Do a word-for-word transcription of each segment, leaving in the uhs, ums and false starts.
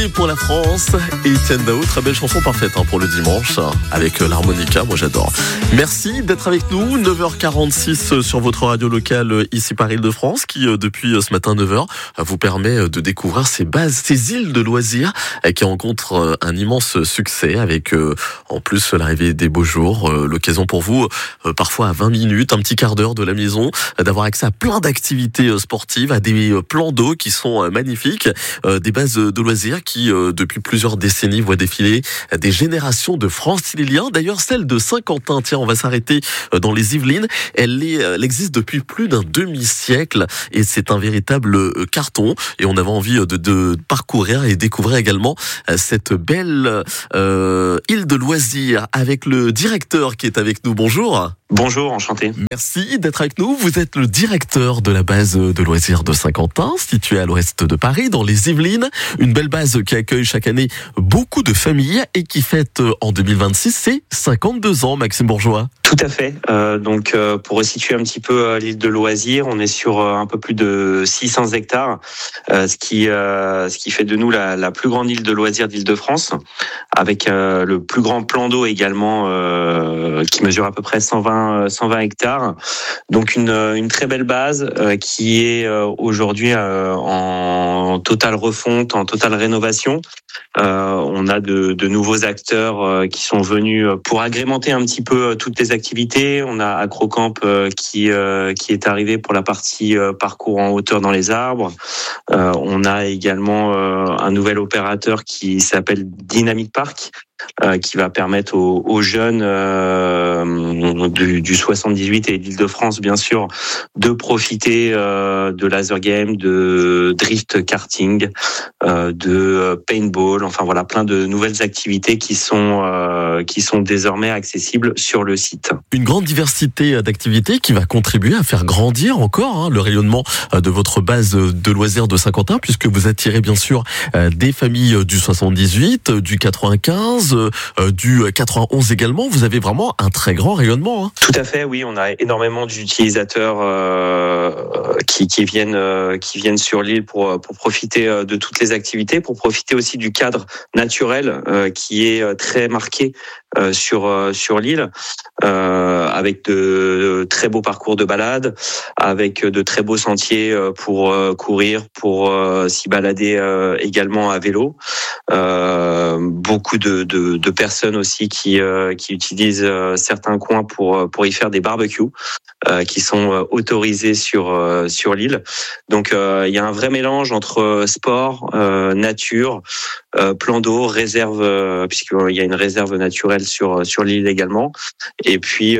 Chanter pour la France. Et Etienne Dao, très belle chanson parfaite hein, pour le dimanche, avec l'harmonica, moi j'adore. Merci d'être avec nous, neuf heures quarante-six sur votre radio locale ici par Île-de-France, qui depuis ce matin neuf heures vous permet de découvrir ces bases, ces îles de loisirs qui rencontrent un immense succès avec en plus l'arrivée des beaux jours, l'occasion pour vous, parfois à vingt minutes, un petit quart d'heure de la maison, d'avoir accès à plein d'activités sportives, à des plans d'eau qui sont magnifiques, des bases de loisirs qui, depuis plusieurs décennies, voient défiler des générations de Franciliens. D'ailleurs, celle de Saint-Quentin, tiens, on va s'arrêter dans les Yvelines. Elle, est, elle existe depuis plus d'un demi-siècle et c'est un véritable carton. Et on avait envie de, de parcourir et découvrir également cette belle euh, île de loisirs avec le directeur qui est avec nous. Bonjour. Bonjour, enchanté. Merci d'être avec nous. Vous êtes le directeur de la base de loisirs de Saint-Quentin, située à l'ouest de Paris, dans les Yvelines. Une belle base qui accueille chaque année beaucoup de familles et qui fête en deux mille vingt-six ses cinquante-deux ans, Maxime Bourgeois. Tout à fait. Euh, donc, euh, pour resituer un petit peu euh, l'île de loisirs, on est sur euh, un peu plus de six cents hectares, euh, ce qui euh, ce qui fait de nous la, la plus grande île de loisirs d'Île-de-France, avec euh, le plus grand plan d'eau également, euh, qui mesure à peu près cent vingt hectares. Donc, une une très belle base euh, qui est euh, aujourd'hui euh, en totale refonte, en totale rénovation. Euh, on a de, de nouveaux acteurs euh, qui sont venus pour agrémenter un petit peu euh, toutes les activités. On a Acrocamp euh, qui euh, qui est arrivé pour la partie euh, parcours en hauteur dans les arbres. Euh, on a également euh, un nouvel opérateur qui s'appelle Dynamic Park, Euh, qui va permettre aux, aux jeunes euh, du, du soixante-dix-huit et d'Île-de-France, bien sûr, de profiter euh, de laser game, de drift karting, euh, de paintball, enfin voilà, plein de nouvelles activités qui sont euh, qui sont désormais accessibles sur le site. Une grande diversité d'activités qui va contribuer à faire grandir encore hein, le rayonnement de votre base de loisirs de Saint-Quentin, puisque vous attirez bien sûr des familles du soixante-dix-huit, du quatre-vingt-quinze, Euh, du quatre-vingt-onze également. Vous avez vraiment un très grand rayonnement. Hein. Tout à fait, oui. On a énormément d'utilisateurs euh, qui, qui viennent euh, qui viennent sur l'île pour pour profiter de toutes les activités, pour profiter aussi du cadre naturel euh, qui est très marqué euh, sur euh, sur l'île, euh, avec de, de très beaux parcours de balade, avec de très beaux sentiers pour euh, courir, pour euh, s'y balader euh, également à vélo. Euh, beaucoup de, de, de personnes aussi qui, euh, qui utilisent euh, certains coins pour, pour y faire des barbecues euh, qui sont euh, autorisés sur, euh, sur l'île. Donc euh, il y a un vrai mélange entre sport, euh, nature, euh, plan d'eau, réserve, euh, puisqu'il y a une réserve naturelle sur, sur l'île également, et puis,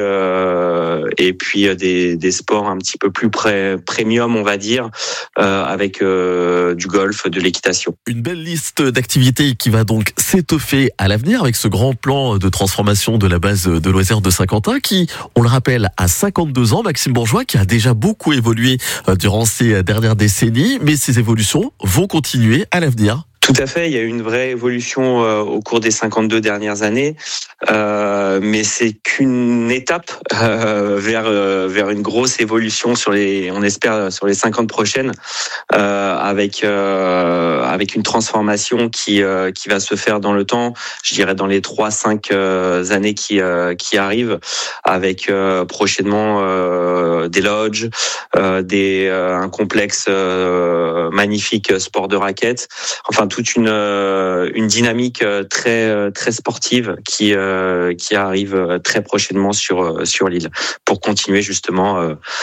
euh, et puis des, des sports un petit peu plus pré, premium, on va dire, euh, avec euh, du golf, de l'équitation. Une belle liste d'activités qui va donc s'étoffer à l'avenir avec ce grand plan de transformation de la base de loisirs de Saint-Quentin qui, on le rappelle, a cinquante-deux ans. Maxime Bourgeois qui a déjà beaucoup évolué durant ces dernières décennies, mais ces évolutions vont continuer à l'avenir. Tout à fait, il y a eu une vraie évolution euh, au cours des cinquante-deux dernières années, euh, mais c'est qu'une étape euh, vers euh, vers une grosse évolution sur les, on espère sur les cinquante prochaines, euh, avec euh, avec une transformation qui euh, qui va se faire dans le temps. Je dirais dans les trois cinq euh, années qui euh, qui arrivent, avec euh, prochainement euh, des lodges, euh, des euh, un complexe euh, magnifique sport de raquettes, enfin toute une une dynamique très très sportive qui qui arrive très prochainement sur sur l'île pour continuer justement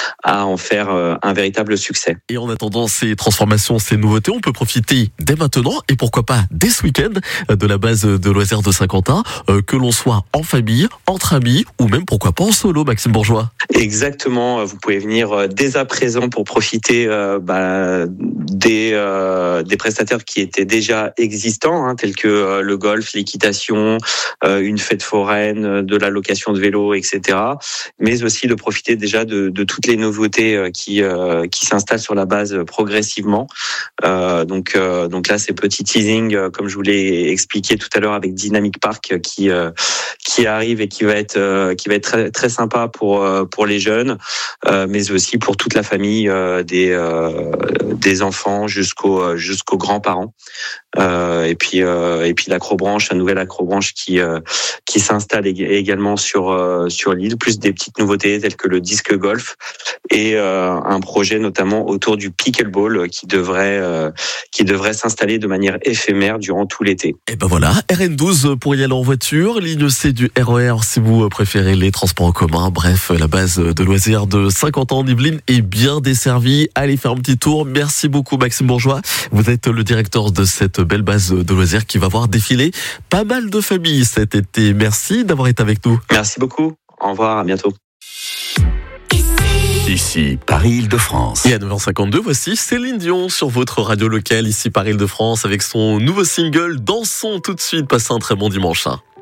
à en faire un véritable succès. Et en attendant ces transformations, ces nouveautés, on peut profiter dès maintenant et pourquoi pas dès ce week-end de la base de loisirs de Saint-Quentin, que l'on soit en famille, entre amis ou même pourquoi pas en solo, Maxime Bourgeois. Exactement, vous pouvez venir dès à présent pour profiter euh, bah, des euh, des prestataires qui étaient déjà existants, hein, tels que euh, le golf, l'équitation, euh, une fête foraine, de la location de vélo, et cetera. Mais aussi de profiter déjà de, de toutes les nouveautés euh, qui euh, qui s'installent sur la base progressivement. Euh, donc euh, donc là, c'est petit teasing, euh, comme je vous l'ai expliqué tout à l'heure avec Dynamic Park, qui euh, qui arrive et qui va être euh, qui va être très très sympa pour euh, pour les jeunes, euh, mais aussi pour toute la famille, euh, des euh, des enfants jusqu'aux jusqu'aux grands-parents. Euh, et puis euh, et puis l'acrobranche, un nouvel acrobranche qui euh, qui s'installe ég- également sur euh, sur l'île, plus des petites nouveautés telles que le disque golf et euh, un projet notamment autour du pickleball qui devrait euh, qui devrait s'installer de manière éphémère durant tout l'été. Et ben voilà, R N douze pour y aller en voiture, ligne C du R E R si vous préférez les transports en commun. Bref, la base de loisirs de Saint-Quentin-en-Yvelines est bien desservie. Allez faire un petit tour. Merci beaucoup Maxime Bourgeois. Vous êtes le directeur de cette belle base de loisirs qui va voir défiler pas mal de familles cet été. Merci d'avoir été avec nous. Merci beaucoup. Au revoir, à bientôt. Ici, Paris-Île-de-France. Et à neuf heures cinquante-deux, voici Céline Dion sur votre radio locale, ici Paris-Île-de-France, avec son nouveau single Dansons tout de suite. Passez un très bon dimanche.